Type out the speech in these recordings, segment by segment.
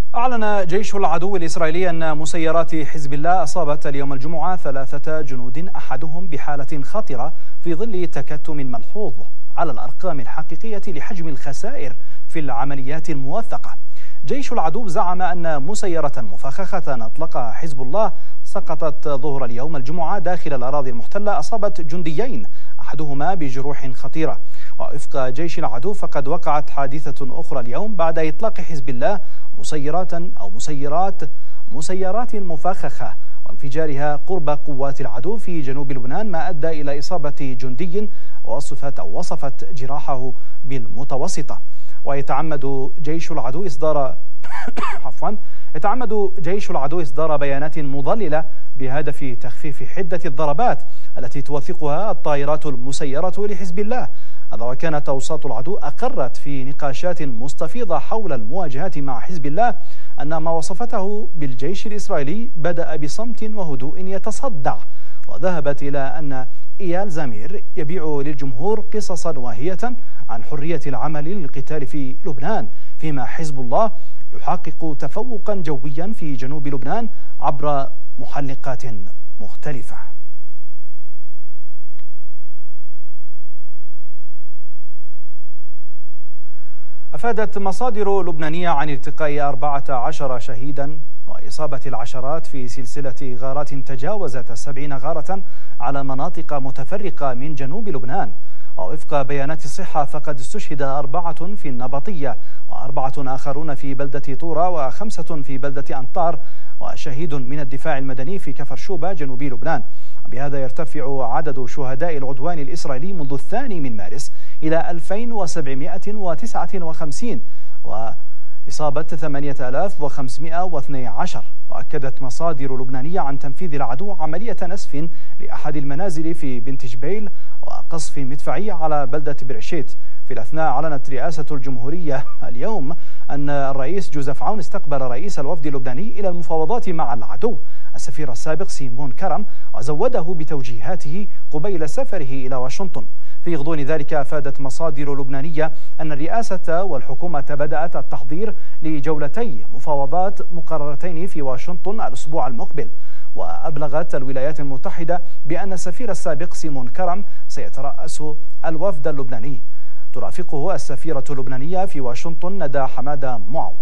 أعلن جيش العدو الإسرائيلي أن مسيرات حزب الله أصابت اليوم الجمعة 3 جنود أحدهم بحالة خطرة في ظل تكتم ملحوظ على الأرقام الحقيقية لحجم الخسائر في العمليات الموثقة. جيش العدو زعم أن مسيرة مفخخة أطلقها حزب الله سقطت ظهر اليوم الجمعة داخل الأراضي المحتلة أصابت جنديين أحدهما بجروح خطيرة. ووفق جيش العدو فقد وقعت حادثة أخرى اليوم بعد إطلاق حزب الله مسيرات مفخخة وانفجارها قرب قوات العدو في جنوب لبنان، ما أدى إلى إصابة جندي وصفت جراحه بالمتوسطة. ويتعمد جيش العدو إصدار بيانات مضللة بهدف تخفيف حدة الضربات التي توثقها الطائرات المسيرة لحزب الله. هذا وكانت أوساط العدو أقرت في نقاشات مستفيضة حول المواجهة مع حزب الله أن ما وصفته بالجيش الإسرائيلي بدأ بصمت وهدوء يتصدع، وذهبت إلى أن إيال زمير يبيع للجمهور قصصا واهية عن حرية العمل للقتال في لبنان، فيما حزب الله يحقق تفوقا جويا في جنوب لبنان عبر محلقات مختلفة. أفادت مصادر لبنانية عن ارتقاء 14 شهيدا وإصابة العشرات في سلسلة غارات تجاوزت 70 غارة على مناطق متفرقة من جنوب لبنان. ووفق بيانات الصحة فقد استشهد 4 في النبطية و4 آخرون في بلدة طورة و5 في بلدة أنطار وشهيد من الدفاع المدني في كفر شوبة جنوب لبنان. بهذا يرتفع عدد شهداء العدوان الإسرائيلي منذ 2 مارس إلى 2759 وإصابة 8512. وأكدت مصادر لبنانية عن تنفيذ العدو عملية نسف لأحد المنازل في بنت جبيل وقصف مدفعي على بلدة برشيت. في الأثناء أعلنت رئاسة الجمهورية اليوم أن الرئيس جوزيف عون استقبل رئيس الوفد اللبناني إلى المفاوضات مع العدو السفير السابق سيمون كرم وزوده بتوجيهاته قبيل سفره إلى واشنطن. في غضون ذلك أفادت مصادر لبنانية أن الرئاسة والحكومة بدأت التحضير لجولتي مفاوضات مقررتين في واشنطن الأسبوع المقبل. وأبلغت الولايات المتحدة بأن السفير السابق سيمون كرم سيترأس الوفد اللبناني. ترافقه السفيرة اللبنانية في واشنطن ندى حمادة معوض.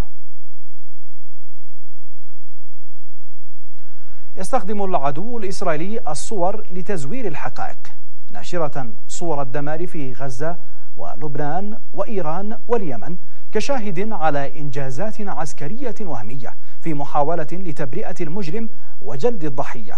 يستخدم العدو الإسرائيلي الصور لتزوير الحقائق، ناشرة صور الدمار في غزة ولبنان وإيران واليمن كشاهد على إنجازات عسكرية وهمية في محاولة لتبرئة المجرم وجلد الضحية،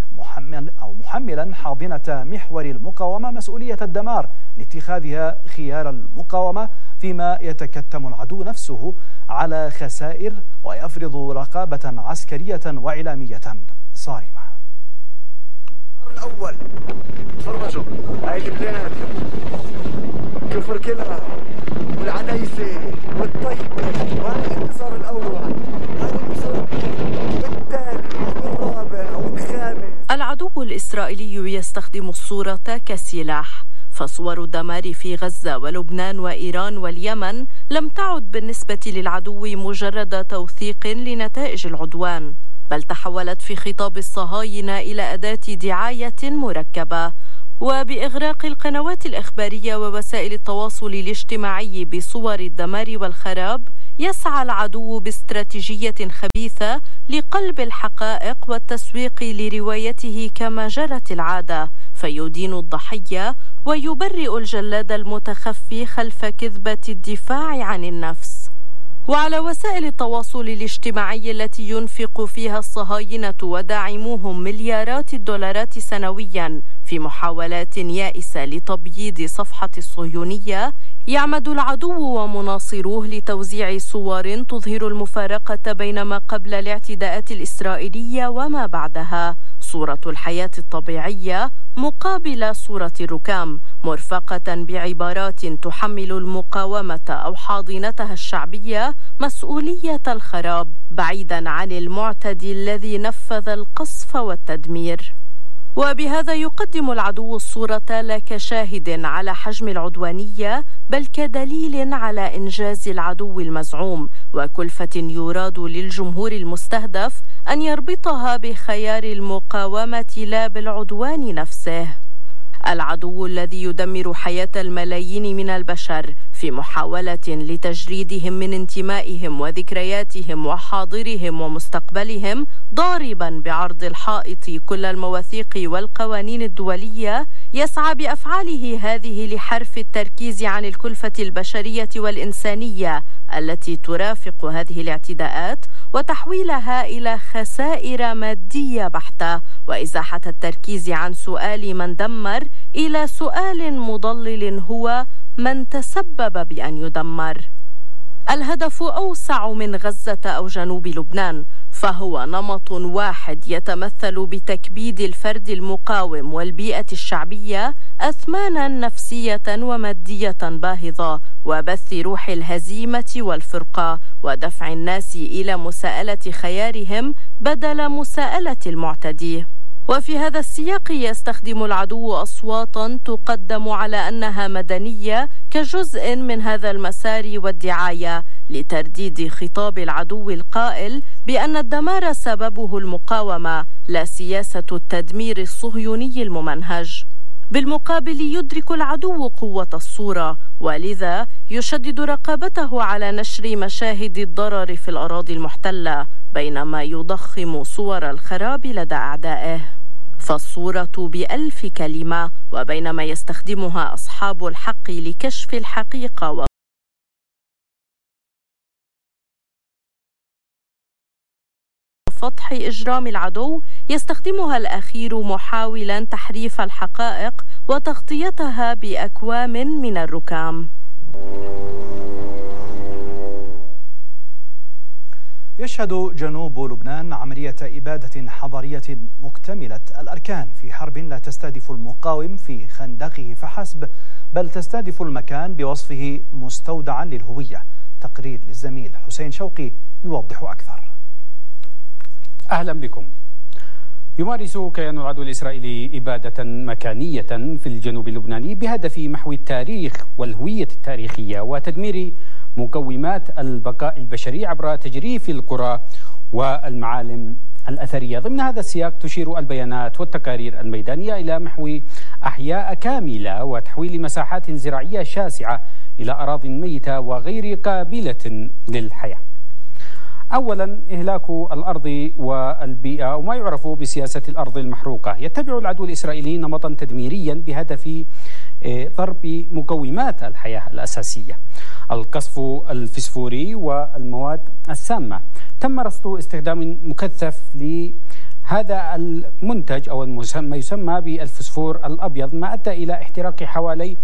محملا حاضنة محور المقاومة مسؤولية الدمار لاتخاذها خيار المقاومة، فيما يتكتم العدو نفسه على خسائر ويفرض رقابة عسكرية وإعلامية صارمة. الأول فرجوا هاي البلاد كفر كلها والعنيسة والطيبة، وهذا الانتصار الأول، هذا الانتصار الثاني والرابع والخامس. العدو الإسرائيلي يستخدم الصورة كسلاح، فصور الدمار في غزة ولبنان وإيران واليمن لم تعد بالنسبة للعدو مجرد توثيق لنتائج العدوان، بل تحولت في خطاب الصهاينة إلى أداة دعاية مركبة. وبإغراق القنوات الإخبارية ووسائل التواصل الاجتماعي بصور الدمار والخراب، يسعى العدو باستراتيجية خبيثة لقلب الحقائق والتسويق لروايته كما جرت العادة، فيدين الضحية ويبرئ الجلاد المتخفي خلف كذبة الدفاع عن النفس. وعلى وسائل التواصل الاجتماعي التي ينفق فيها الصهاينة وداعموهم مليارات الدولارات سنويا في محاولات يائسة لتبييض صفحة الصهيونية، يعمد العدو ومناصروه لتوزيع صور تظهر المفارقة بين ما قبل الاعتداءات الإسرائيلية وما بعدها، صورة الحياة الطبيعية مقابل صورة الركام، مرفقة بعبارات تحمل المقاومة أو حاضنتها الشعبية مسؤولية الخراب، بعيدا عن المعتدي الذي نفذ القصف والتدمير. وبهذا يقدم العدو الصورة لا كشاهد على حجم العدوانية بل كدليل على إنجاز العدو المزعوم وكلفة يراد للجمهور المستهدف أن يربطها بخيار المقاومة لا بالعدوان نفسه. العدو الذي يدمر حياة الملايين من البشر في محاولة لتجريدهم من انتمائهم وذكرياتهم وحاضرهم ومستقبلهم، ضاربا بعرض الحائط كل المواثيق والقوانين الدولية، يسعى بأفعاله هذه لحرف التركيز عن الكلفة البشرية والإنسانية التي ترافق هذه الاعتداءات وتحويلها إلى خسائر مادية بحتة، وإزاحة التركيز عن سؤال من دمر إلى سؤال مضلل هو من تسبب بأن يدمر. الهدف أوسع من غزة أو جنوب لبنان، فهو نمط واحد يتمثل بتكبيد الفرد المقاوم والبيئة الشعبية أثمانا نفسية ومادية باهظة، وبث روح الهزيمة والفرقة، ودفع الناس إلى مساءلة خيارهم بدل مساءلة المعتدي. وفي هذا السياق يستخدم العدو أصواتا تقدم على أنها مدنية كجزء من هذا المسار والدعاية لترديد خطاب العدو القائل بأن الدمار سببه المقاومة لا سياسة التدمير الصهيوني الممنهج. بالمقابل يدرك العدو قوة الصورة، ولذا يشدد رقابته على نشر مشاهد الضرر في الأراضي المحتلة بينما يضخم صور الخراب لدى أعدائه. فالصورة ب1000 كلمة، وبينما يستخدمها أصحاب الحق لكشف الحقيقة وفضح إجرام العدو، يستخدمها الأخير محاولا تحريف الحقائق وتغطيتها بأكوام من الركام. يشهد جنوب لبنان عملية إبادة حضارية مكتملة الأركان في حرب لا تستهدف المقاوم في خندقه فحسب، بل تستهدف المكان بوصفه مستودعا للهوية. تقرير للزميل حسين شوقي يوضح أكثر. أهلا بكم. يمارس كيان العدو الإسرائيلي إبادة مكانية في الجنوب اللبناني بهدف محو التاريخ والهوية التاريخية وتدمير مقومات البقاء البشري عبر تجريف القرى والمعالم الأثرية. ضمن هذا السياق تشير البيانات والتقارير الميدانية إلى محو أحياء كاملة وتحويل مساحات زراعية شاسعة إلى أراضٍ ميتة وغير قابلة للحياة. أولا إهلاك الأرض والبيئة وما يعرف بسياسة الأرض المحروقة. يتبع العدو الإسرائيلي نمطا تدميريا بهدف ضرب مقومات الحياة الأساسية: القصف الفسفوري والمواد السامة. تم رصد استخدام مكثف لهذا المنتج أو ما يسمى بالفسفور الأبيض، ما أدى إلى احتراق حوالي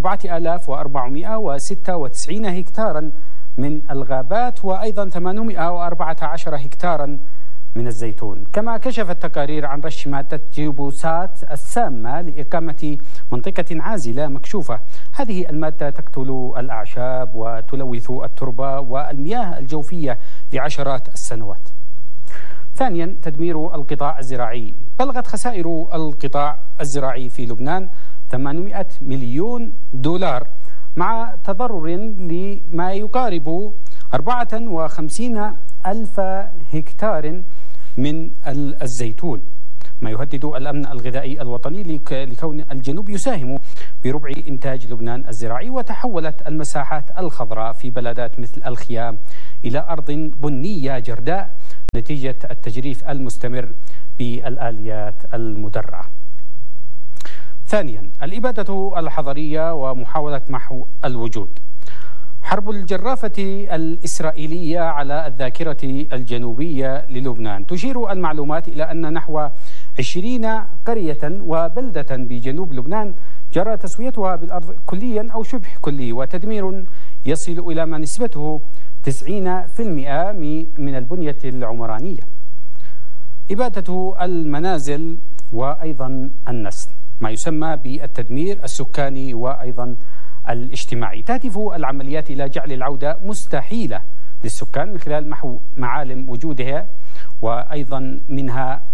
4496 هكتارا من الغابات وأيضا 814 هكتارا من الزيتون. كما كشفت تقارير عن رش مادة جيبوسات السامة لإقامة منطقة عازلة مكشوفة. هذه المادة تقتل الأعشاب وتلوث التربة والمياه الجوفية لعشرات السنوات. ثانيا تدمير القطاع الزراعي. بلغت خسائر القطاع الزراعي في لبنان 800 مليون دولار مع تضرر لما يقارب 54 ألف هكتار من الزيتون، ما يهدد الأمن الغذائي الوطني لكون الجنوب يساهم بربع إنتاج لبنان الزراعي. وتحولت المساحات الخضراء في بلدات مثل الخيام إلى أرض بنية جرداء نتيجة التجريف المستمر بالآليات المدرعة. ثانيا الإبادة الحضرية ومحاولة محو الوجود. حرب الجرافة الإسرائيلية على الذاكرة الجنوبية للبنان. تشير المعلومات إلى أن نحو 20 قرية وبلدة بجنوب لبنان جرى تسويتها بالأرض كليا أو شبه كلي، وتدمير يصل إلى ما نسبته 90% من البنية العمرانية. إبادة المنازل وأيضا النسل، ما يسمى بالتدمير السكاني وأيضا الاجتماعي. تهدف العمليات إلى جعل العودة مستحيلة للسكان من خلال محو معالم وجودها وأيضا منها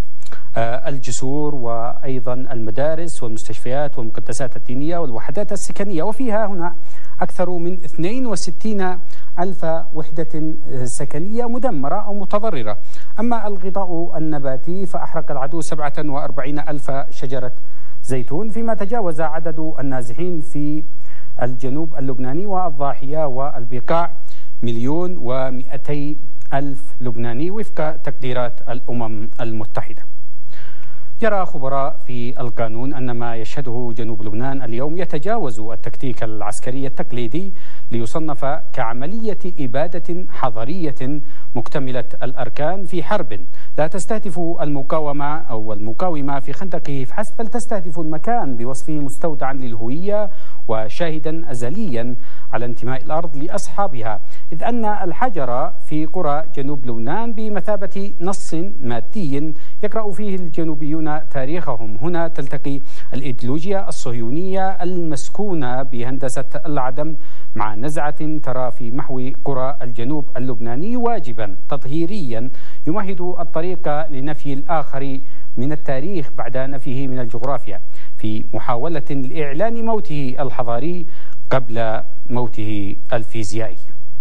الجسور وأيضا المدارس والمستشفيات والمقدسات الدينية والوحدات السكنية، وفيها هنا أكثر من 62 ألف وحدة سكنية مدمرة أو متضررة. أما الغطاء النباتي فأحرق العدو 47 ألف شجرة زيتون، فيما تجاوز عدد النازحين في الجنوب اللبناني والضاحية والبقاع 1,200,000 لبناني وفق تقديرات الأمم المتحدة. يرى خبراء في القانون أن ما يشهده جنوب لبنان اليوم يتجاوز التكتيك العسكري التقليدي ليصنف كعملية إبادة حضارية مكتملة الأركان في حرب لا تستهدف المقاومة أو المقاومة في خندقه فحسب، بل تستهدف المكان بوصفه مستودعا للهوية وشاهدا أزليا على انتماء الأرض لأصحابها، إذ أن الحجر في قرى جنوب لبنان بمثابة نص مادي يقرأ فيه الجنوبيون تاريخهم. هنا تلتقي الإيديولوجيا الصهيونية المسكونة بهندسة العدم مع نزعة ترى في محو قرى الجنوب اللبناني واجبا تطهيريا يمهد الطريق لنفي الآخر من التاريخ بعد نفيه من الجغرافيا، في محاولة لإعلان موته الحضاري قبل موته الفيزيائي.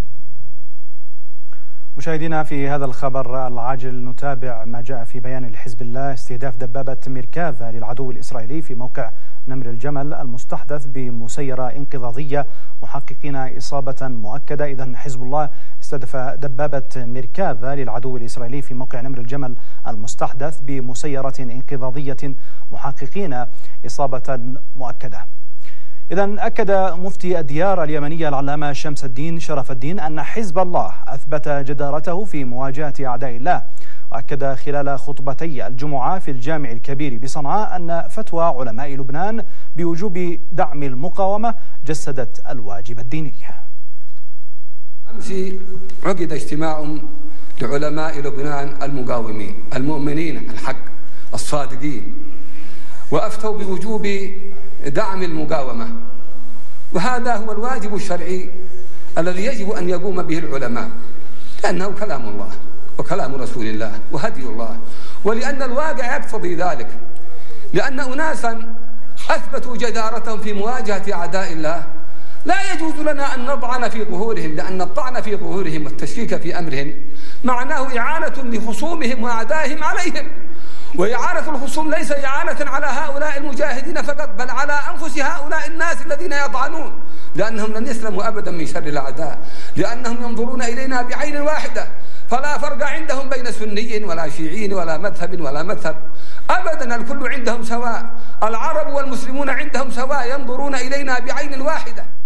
مشاهدينا، في هذا الخبر العاجل نتابع ما جاء في بيان لحزب الله استهداف دبابة ميركافا للعدو الإسرائيلي في موقع نمر الجمل المستحدث بمسيرة انقضاضية، محققين إصابة مؤكدة. إذن حزب الله استهدف دبابة ميركافا للعدو الإسرائيلي في موقع نمر الجمل المستحدث بمسيرة انقضاضية، محققين إصابة مؤكدة. إذن أكد مفتي الديار اليمنية العلامة شمس الدين شرف الدين أن حزب الله أثبت جدارته في مواجهة أعداء الله، وأكد خلال خطبتي الجمعة في الجامع الكبير بصنعاء أن فتوى علماء لبنان بوجوب دعم المقاومة جسدت الواجب الديني. أمس عقد اجتماع لعلماء لبنان المقاومين المؤمنين الحق الصادقين، وأفتوا بوجوب دعم المقاومة، وهذا هو الواجب الشرعي الذي يجب أن يقوم به العلماء، لأنه كلام الله وكلام رسول الله وهدي الله، ولأن الواقع يقتضي ذلك، لأن أناسا أثبتوا جدارتهم في مواجهة أعداء الله لا يجوز لنا أن نطعن في ظهورهم، لأن الطعن في ظهورهم والتشكيك في أمرهم معناه إعانة لخصومهم وأعدائهم عليهم، وإعانة الخصوم ليس إعانة على هؤلاء المجاهدين فقط، بل على أنفس هؤلاء الناس الذين يطعنون، لأنهم لن يسلموا أبدا من شر الأعداء، لأنهم ينظرون إلينا بعين واحدة، فلا فرق عندهم بين سني ولا شيعي ولا مذهب ولا مذهب أبدا، الكل عندهم سواء، العرب والمسلمون عندهم سواء، ينظرون إلينا بعين واحدة.